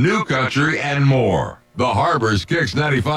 New Country, and more. The Harbor's Kicks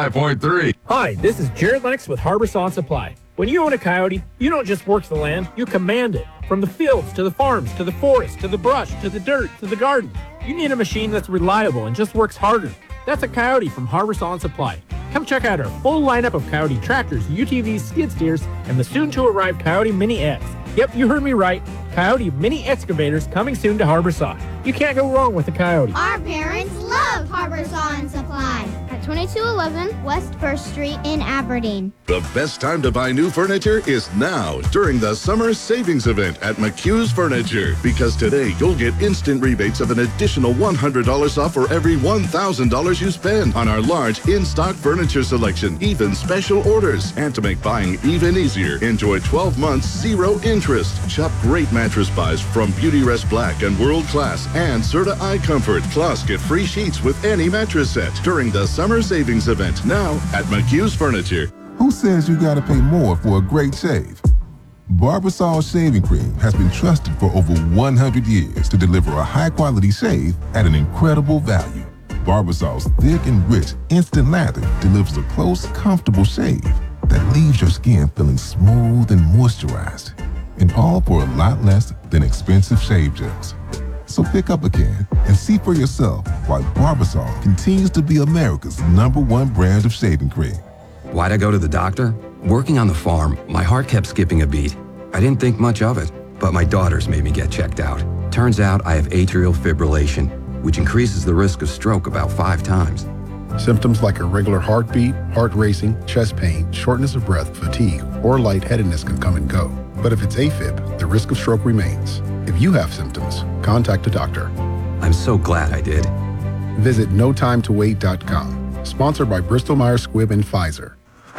95.3. Hi, this is Jared Lennox with Harbor Saw Supply. When you own a Coyote, you don't just work the land, you command it. From the fields, to the farms, to the forest, to the brush, to the dirt, to the garden. You need a machine that's reliable and just works harder. That's a Coyote from Harbor Saw Supply. Come check out our full lineup of Coyote tractors, UTVs, skid steers, and the soon-to-arrive Coyote Mini X. Yep, you heard me right. Coyote Mini Excavators coming soon to Harbor Saw. You can't go wrong with a Coyote. Our parents love Harbor Saw and Supply at 2211 West 1st Street in Aberdeen. The best time to buy new furniture is now during the summer savings event at McHugh's Furniture. Because today you'll get instant rebates of an additional $100 off for every $1,000 you spend on our large in-stock furniture selection, even special orders. And to make buying even easier, enjoy 12 months zero interest. Shop great mattress buys from Beautyrest Black and World Class and Serta iComfort. Plus, get free sheets with any mattress set during the summer savings event now at McHugh's Furniture. Who says you gotta pay more for a great shave? Barbasol Shaving Cream has been trusted for over 100 years to deliver a high-quality shave at an incredible value. Barbasol's thick and rich instant lather delivers a close, comfortable shave that leaves your skin feeling smooth and moisturized. And all for a lot less than expensive shave gels. So pick up a can and see for yourself why Barbasol continues to be America's #1 brand of shaving cream. Why'd I go to the doctor? Working on the farm, my heart kept skipping a beat. I didn't think much of it, but my daughters made me get checked out. Turns out I have atrial fibrillation, which increases the risk of stroke about 5 times. Symptoms like irregular heartbeat, heart racing, chest pain, shortness of breath, fatigue, or lightheadedness can come and go. But if it's AFib, the risk of stroke remains. If you have symptoms, contact a doctor. I'm so glad I did. Visit notimetowait.com. Sponsored by Bristol Myers Squibb and Pfizer.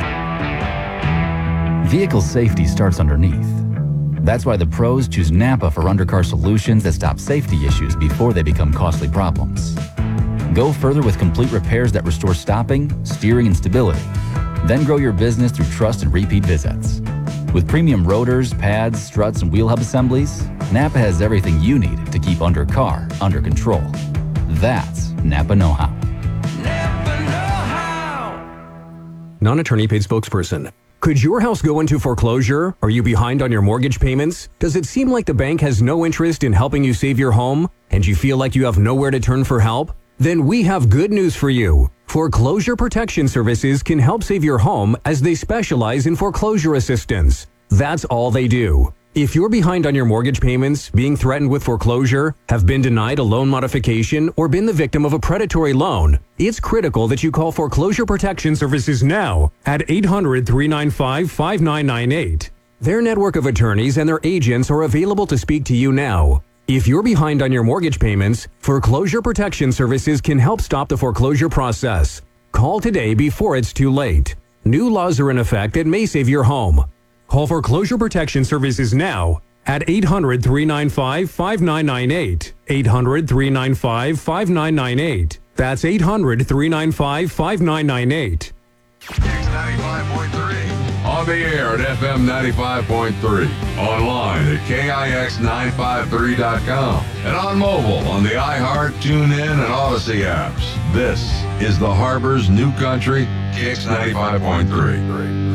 Vehicle safety starts underneath. That's why the pros choose Napa for undercar solutions that stop safety issues before they become costly problems. Go further with complete repairs that restore stopping, steering, and stability. Then grow your business through trust and repeat visits. With premium rotors, pads, struts, and wheel hub assemblies, Napa has everything you need to keep undercar under control. That's Napa know-how. Napa know-how. Non-attorney paid spokesperson. Could your house go into foreclosure? Are you behind on your mortgage payments? Does it seem like the bank has no interest in helping you save your home? And you feel like you have nowhere to turn for help? Then we have good news for you. Foreclosure Protection Services can help save your home as they specialize in foreclosure assistance. That's all they do. If you're behind on your mortgage payments, being threatened with foreclosure, have been denied a loan modification, or been the victim of a predatory loan, it's critical that you call Foreclosure Protection Services now at 800-395-5998. Their network of attorneys and their agents are available to speak to you now. If you're behind on your mortgage payments, Foreclosure Protection Services can help stop the foreclosure process. Call today before it's too late. New laws are in effect that may save your home. Call Foreclosure Protection Services now at 800-395-5998. 800-395-5998. That's 800-395-5998. Kicks 95.3. On the air at FM 95.3. Online at KIX953.com. And on mobile on the iHeart, TuneIn, and Odyssey apps. This is the Harbor's New Country, Kicks 95.3.